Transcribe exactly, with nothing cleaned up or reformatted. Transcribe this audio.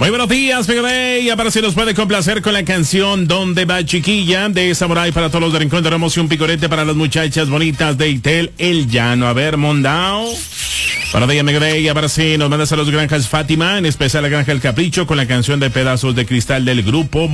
Muy buenos días, mi rey. A ver si nos puede complacer con la canción Donde va Chiquilla de Samurai para todos los de Rincón de Ramos y un picorete para las muchachas bonitas de Itel El Llano. A ver, Mondao. Para de mi rey, a ver si nos mandas a los Granjas Fátima, en especial a Granja El Capricho con la canción de Pedazos de Cristal del grupo